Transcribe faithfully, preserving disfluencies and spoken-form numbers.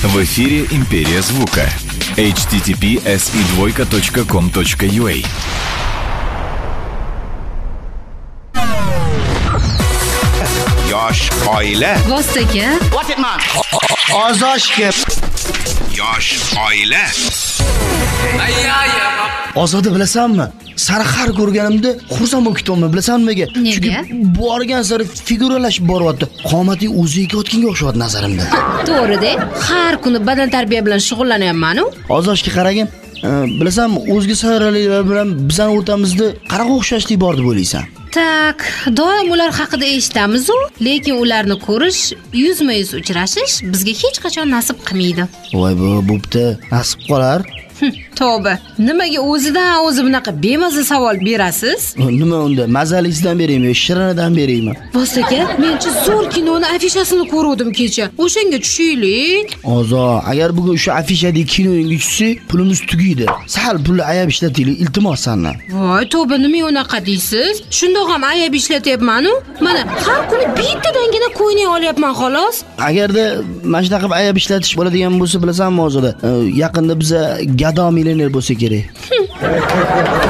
В эфире «Империя звука». эйч ти ти пи эс и двойка точка ком точка ю а. Yosh oila. Vostoka. What it man? Ozoshga. Yosh oila. Ozoda bilasanmi? Sariqar ko'rganimda xursand bo'lib ketolmay, bilasanmi nimaga? Nega? Chunki borgan sari figuralashib boryapti. Qomating o'ziga ketganga o'xshayapti nazarimda. To'g'ri-da. Har kuni badan tarbiya bilan shug'ullanyapman-ku. Ozoshga qaragin, e, bilasanmi, o'zga sayyoraliklar bilan bizning o'rtamizda qanaqa o'xshashlik bor deb o'ylaysan? Tak, doim ular haqida eshitamiz-ku, lekin ularni ko'rish, yuzma-yuz uchrashish bizga hech qachon nasib qilmaydi. Voy bu, bo'pti, nasib qolar. Tavba, nimaga o'zidan o'zi bunaqa bemaza savol berasiz? Nima unda? Mazaliksidan beraymi, shirinidan beraymi? Vostoka, menchi zo'r kinoni afishasini ko'rdim kecha. O'shanga tushaylik. Ozo, agar bugun shu afishadagi kinoga tushsak, pulimiz tugaydi. Sal pulni ayab ishlataylik, iltimos sanni. Voy, tavba, nima unaqa deysiz? Shundoq ham ayab ishlatyapman-ku. Mana har kuni bittadangina qo'ynay olyapman xolos. Agarda mana shunaqa qilib ayab ishlatish bo'ladigan bo'lsa, bilasanmi, Ozoda, yaqinda biza gado millioner bo'lsa kerak.